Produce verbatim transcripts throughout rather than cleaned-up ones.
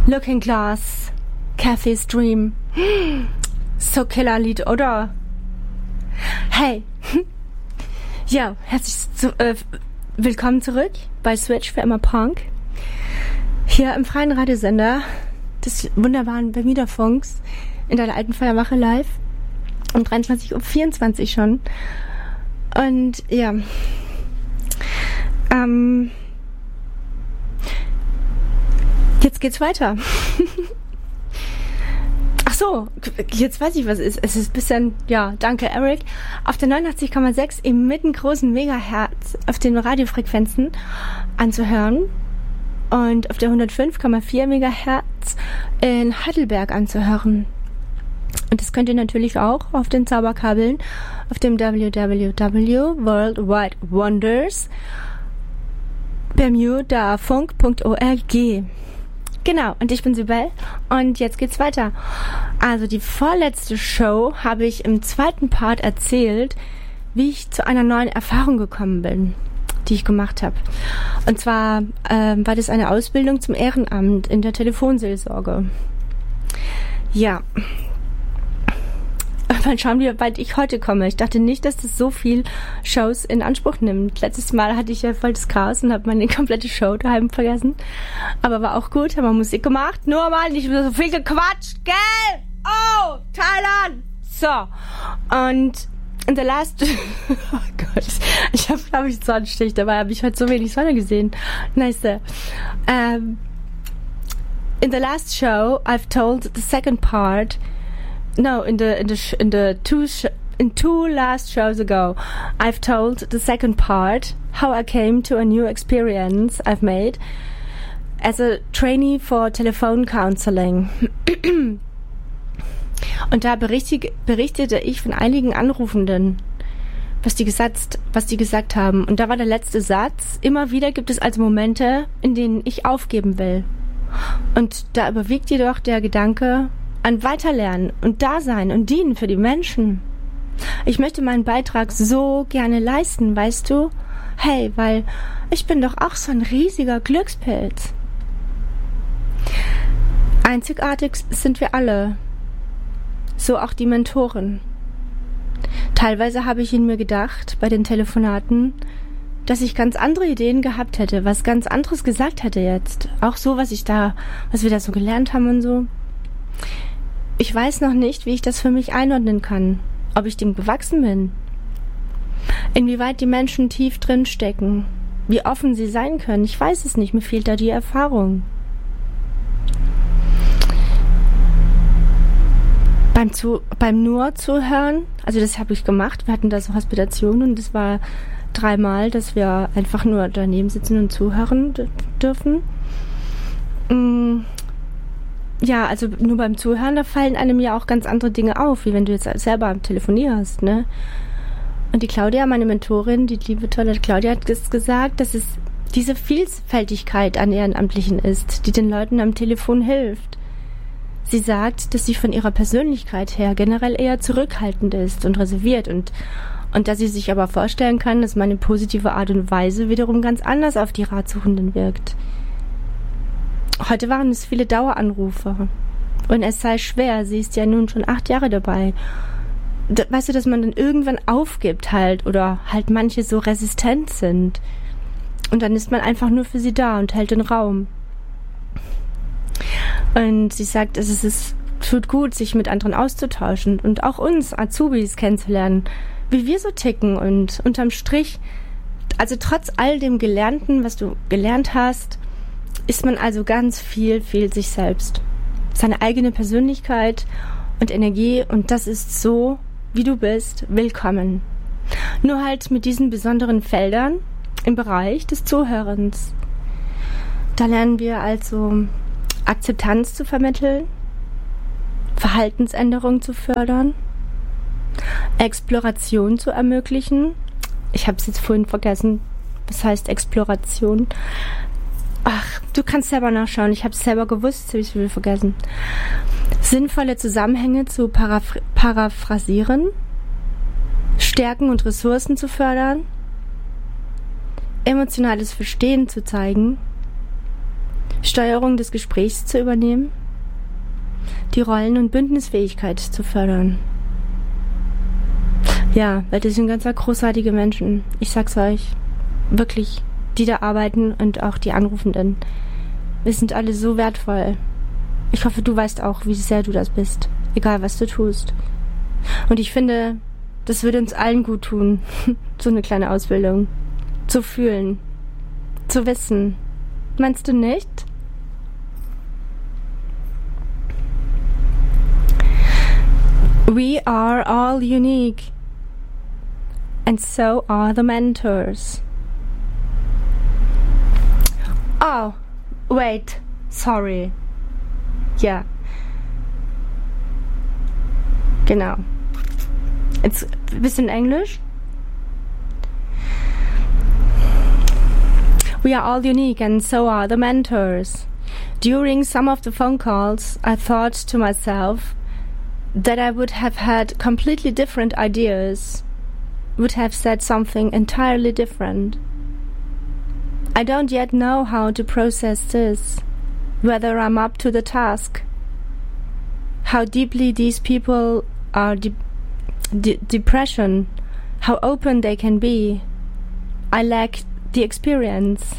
Looking Glass, Kathy's Dream. So Killerlied, oder? Hey. Ja, herzlich zu, äh, willkommen zurück bei Switch für immer Punk. Hier im freien Radiosender des wunderbaren Bermuda-Funks in der alten Feiermache live. Um dreiundzwanzig Uhr vierundzwanzig schon. Und ja. Ähm. Jetzt geht's weiter. Ach so, jetzt weiß ich, was es ist. Es ist ein bisschen, ja, danke Eric. Auf der neunundachtzig Komma sechs im mittengroßen Megahertz auf den Radiofrequenzen anzuhören und auf der hundertfünf Komma vier Megahertz in Heidelberg anzuhören. Und das könnt ihr natürlich auch auf den Zauberkabeln auf dem w w w punkt worldwide wonders bermuda funk punkt org. Genau, und ich bin Sibel und jetzt geht's weiter. Also die vorletzte Show habe ich im zweiten Part erzählt, wie ich zu einer neuen Erfahrung gekommen bin, die ich gemacht habe. Und zwar äh, war das eine Ausbildung zum Ehrenamt in der Telefonseelsorge. Ja. Mal schauen, wie weit ich heute komme. Ich dachte nicht, dass das so viel Shows in Anspruch nimmt. Letztes Mal hatte ich ja voll das Chaos und habe meine komplette Show daheim vergessen. Aber war auch gut, haben wir Musik gemacht. Nur mal nicht so viel gequatscht, gell? Oh, Thailand! So. Und in der last... oh Gott. Ich habe, glaube ich, Sonnenstich. Dabei habe ich heute so wenig Sonne gesehen. Nice. Um, in the last show, I've told the second part... No, in the in the sh- in the two sh- in two last shows ago, I've told the second part how I came to a new experience I've made as a trainee for telephone counseling. Und da berichtig, berichtete ich von einigen Anrufenden, was die gesagt, was die gesagt haben. Und da war der letzte Satz: Immer wieder gibt es also Momente, in denen ich aufgeben will. Und da überwiegt jedoch der Gedanke an Weiterlernen und Dasein und Dienen für die Menschen. Ich möchte meinen Beitrag so gerne leisten, weißt du? Hey, weil ich bin doch auch so ein riesiger Glückspilz. Einzigartig sind wir alle. So auch die Mentoren. Teilweise habe ich in mir gedacht, bei den Telefonaten, dass ich ganz andere Ideen gehabt hätte, was ganz anderes gesagt hätte jetzt. Auch so, was ich da, was wir da so gelernt haben und so. Ich weiß noch nicht, wie ich das für mich einordnen kann, ob ich dem gewachsen bin, inwieweit die Menschen tief drin stecken, wie offen sie sein können. Ich weiß es nicht, mir fehlt da die Erfahrung. Beim, zu, beim nur Zuhören, also das habe ich gemacht, wir hatten da so Hospitationen und das war dreimal, dass wir einfach nur daneben sitzen und zuhören d- dürfen. Mm. Ja, also nur beim Zuhören, da fallen einem ja auch ganz andere Dinge auf, wie wenn du jetzt selber telefonierst, ne? Und die Claudia, meine Mentorin, die liebe, tolle Claudia, hat gesagt, dass es diese Vielfältigkeit an Ehrenamtlichen ist, die den Leuten am Telefon hilft. Sie sagt, dass sie von ihrer Persönlichkeit her generell eher zurückhaltend ist und reserviert und, und dass sie sich aber vorstellen kann, dass meine positive Art und Weise wiederum ganz anders auf die Ratsuchenden wirkt. Heute waren es viele Daueranrufe. Und es sei schwer, sie ist ja nun schon acht Jahre dabei. Da, weißt du, dass man dann irgendwann aufgibt halt oder halt manche so resistent sind. Und dann ist man einfach nur für sie da und hält den Raum. Und sie sagt, es ist, tut gut, sich mit anderen auszutauschen und auch uns Azubis kennenzulernen, wie wir so ticken und unterm Strich, also trotz all dem Gelernten, was du gelernt hast, ist man also ganz viel, viel sich selbst. Seine eigene Persönlichkeit und Energie und das ist so, wie du bist, willkommen. Nur halt mit diesen besonderen Feldern im Bereich des Zuhörens. Da lernen wir also Akzeptanz zu vermitteln, Verhaltensänderung zu fördern, Exploration zu ermöglichen. Ich habe es jetzt vorhin vergessen, was heißt Exploration? Ach, du kannst selber nachschauen. Ich habe es selber gewusst, habe ich es wieder vergessen. Sinnvolle Zusammenhänge zu paraphr- paraphrasieren, Stärken und Ressourcen zu fördern, emotionales Verstehen zu zeigen, Steuerung des Gesprächs zu übernehmen, die Rollen- und Bündnisfähigkeit zu fördern. Ja, weil das sind ganz großartige Menschen. Ich sag's euch, wirklich, die da arbeiten und auch die Anrufenden. Wir sind alle so wertvoll. Ich hoffe, du weißt auch, wie sehr du das bist, egal was du tust. Und ich finde, das würde uns allen gut tun, so eine kleine Ausbildung. Zu fühlen, zu wissen. Meinst du nicht? We are all unique. And so are the mentors. Oh, wait, sorry. Ja. Genau. Jetzt ein bisschen Englisch. We are all unique and so are the mentors. During some of the phone calls, I thought to myself that I would have had completely different ideas, would have said something entirely different. I don't yet know how to process this, whether I'm up to the task, how deeply these people are de- de- depression, how open they can be. I lack the experience.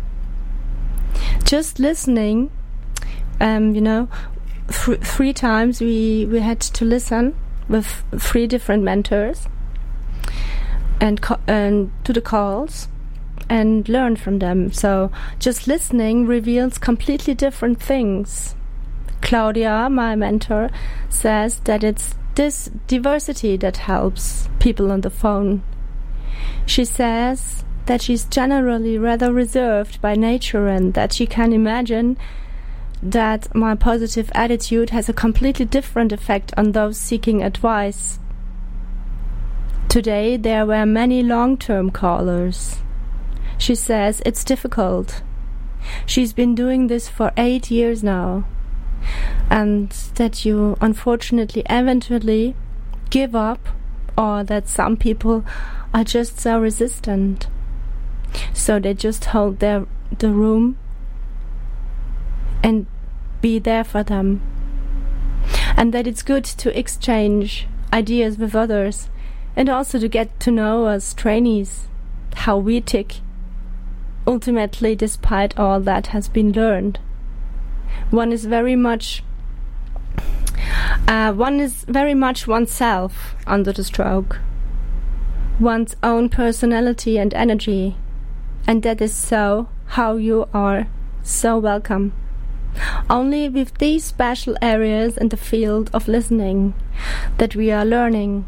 Just listening, um, you know, th- three times we, we had to listen with three different mentors and, co- and to the calls and learn from them. So just listening reveals completely different things. Claudia, my mentor, says that it's this diversity that helps people on the phone. She says that she's generally rather reserved by nature and that she can imagine that my positive attitude has a completely different effect on those seeking advice. Today there were many long-term callers. She says it's difficult. She's been doing this for eight years now, and that you unfortunately eventually give up, or that some people are just so resistant. So they just hold their the room and be there for them. And that it's good to exchange ideas with others and also to get to know us trainees, how we tick, ultimately despite all that has been learned. One is very much uh, one is very much oneself under the stroke, one's own personality and energy. And that is so how you are so welcome. Only with these special areas in the field of listening that we are learning.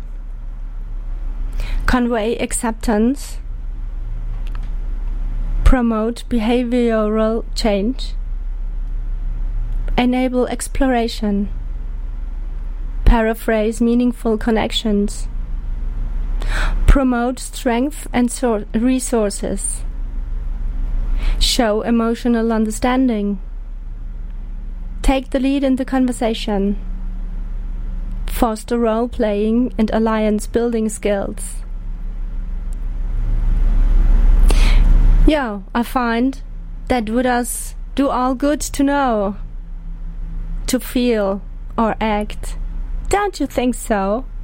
Convey acceptance, promote behavioral change, enable exploration, paraphrase meaningful connections, promote strength and so- resources, show emotional understanding, take the lead in the conversation, foster role-playing and alliance-building skills. Yeah, I find that would us do all good to know, to feel or act. Don't you think so?